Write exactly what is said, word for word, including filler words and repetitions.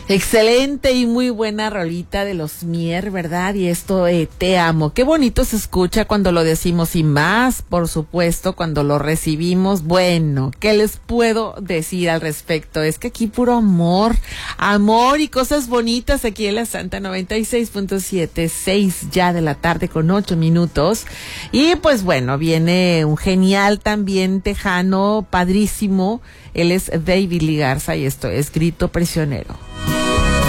Excelente y muy buena rolita de los Mier, ¿verdad? Y esto, eh, te amo. Qué bonito se escucha cuando lo decimos y más, por supuesto, cuando lo recibimos. Bueno, ¿qué les puedo decir al respecto? Es que aquí puro amor, amor y cosas bonitas aquí en la Santa noventa y seis punto siete, seis ya de la tarde con ocho minutos. Y pues bueno, viene un genial también tejano, padrísimo. Él es David Lee Garza y esto es Grito Prisionero.